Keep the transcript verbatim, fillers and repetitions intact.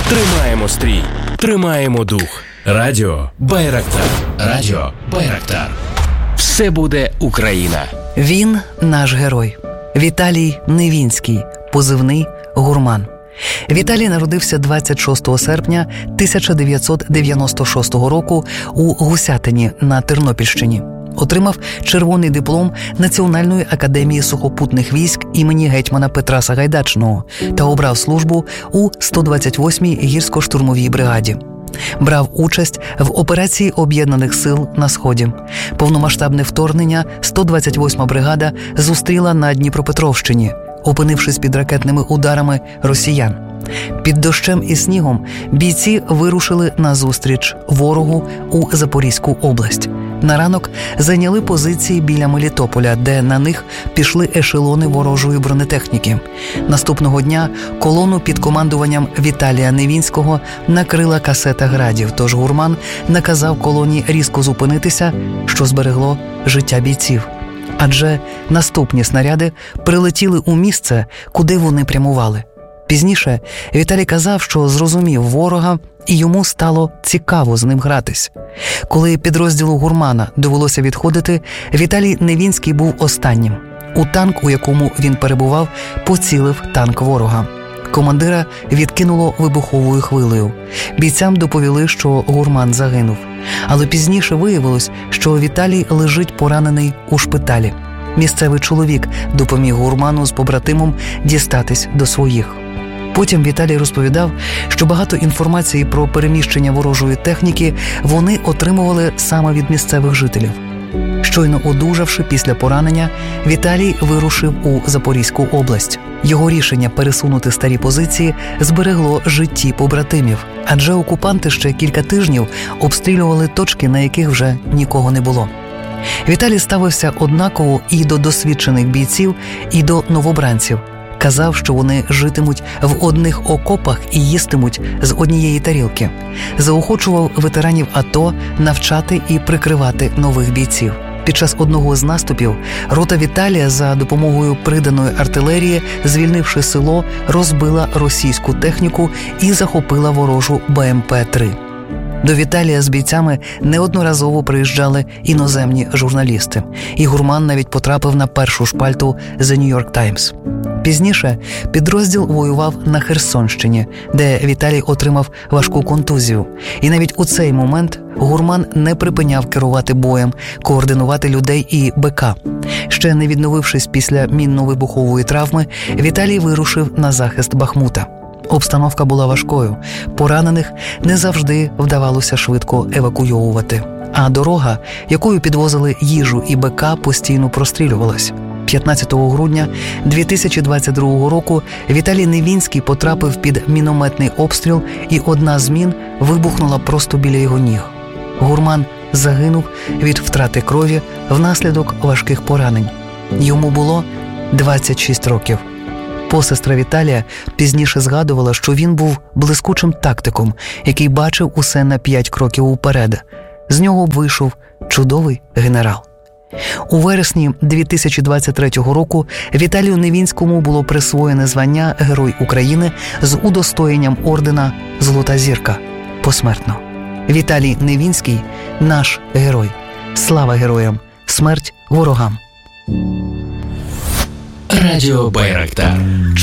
Тримаємо стрій, тримаємо дух. Радіо Байрактар. Радіо Байрактар. Все буде Україна. Він наш герой. Віталій Невінський, позивний «Гурман». Віталій народився двадцять шостого серпня тисяча дев'ятсот дев'яносто шостого року у Гусятині на Тернопільщині. Отримав червоний диплом Національної академії сухопутних військ імені гетьмана Петра Сагайдачного та обрав службу у сто двадцять восьмій гірсько-штурмовій бригаді. Брав участь в операції Об'єднаних сил на Сході. Повномасштабне вторгнення сто двадцять восьма бригада зустріла на Дніпропетровщині, опинившись під ракетними ударами росіян. Під дощем і снігом бійці вирушили назустріч ворогу у Запорізьку область. На ранок зайняли позиції біля Мелітополя, де на них пішли ешелони ворожої бронетехніки. Наступного дня колону під командуванням Віталія Невінського накрила касета градів, тож Гурман наказав колоні різко зупинитися, що зберегло життя бійців. Адже наступні снаряди прилетіли у місце, куди вони прямували. Пізніше Віталій казав, що зрозумів ворога, і йому стало цікаво з ним гратись. Коли підрозділу Гурмана довелося відходити, Віталій Невінський був останнім. У танк, у якому він перебував, поцілив танк ворога. Командира відкинуло вибуховою хвилею. Бійцям доповіли, що Гурман загинув. Але пізніше виявилось, що Віталій лежить поранений у шпиталі. Місцевий чоловік допоміг Гурману з побратимом дістатись до своїх. Потім Віталій розповідав, що багато інформації про переміщення ворожої техніки вони отримували саме від місцевих жителів. Щойно одужавши після поранення, Віталій вирушив у Запорізьку область. Його рішення пересунути старі позиції зберегло житті побратимів, адже окупанти ще кілька тижнів обстрілювали точки, на яких вже нікого не було. Віталій ставився однаково і до досвідчених бійців, і до новобранців. Казав, що вони житимуть в одних окопах і їстимуть з однієї тарілки. Заохочував ветеранів АТО навчати і прикривати нових бійців. Під час одного з наступів рота Віталія за допомогою приданої артилерії, звільнивши село, розбила російську техніку і захопила ворожу Бе Ем Пе три. До Віталія з бійцями неодноразово приїжджали іноземні журналісти. І Гурман навіть потрапив на першу шпальту The New York Times. Пізніше підрозділ воював на Херсонщині, де Віталій отримав важку контузію. І навіть у цей момент Гурман не припиняв керувати боєм, координувати людей і БК. Ще не відновившись після мінно-вибухової травми, Віталій вирушив на захист Бахмута. Обстановка була важкою, поранених не завжди вдавалося швидко евакуйовувати. А дорога, якою підвозили їжу і БК, постійно прострілювалась. п'ятнадцятого грудня дві тисячі двадцять другого року Віталій Невінський потрапив під мінометний обстріл, і одна з мін вибухнула просто біля його ніг. Гурман загинув від втрати крові внаслідок важких поранень. Йому було двадцять шість років. Посестра Віталія пізніше згадувала, що він був блискучим тактиком, який бачив усе на п'ять кроків уперед. З нього вийшов чудовий генерал. У вересні дві тисячі двадцять третього року Віталію Невінському було присвоєне звання Герой України з удостоєнням ордена «Золота зірка» посмертно. Віталій Невінський – наш герой. Слава героям! Смерть ворогам! Радіо Байрактар.